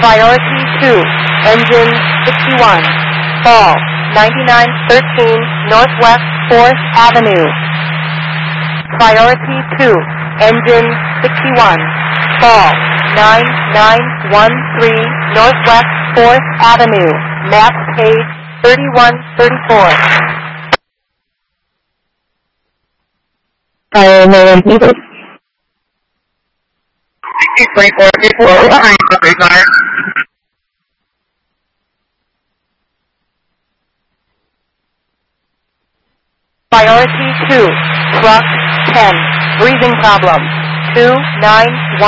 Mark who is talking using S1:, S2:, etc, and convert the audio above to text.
S1: Priority 2, engine 61, fall 9913 Northwest 4th Avenue. Priority 2, engine 61, fall 9913 Northwest 4th Avenue, map page 3134.
S2: Fire name, please.
S3: 64, behind the car.
S1: Priority 2, truck 10, breathing problem, 291.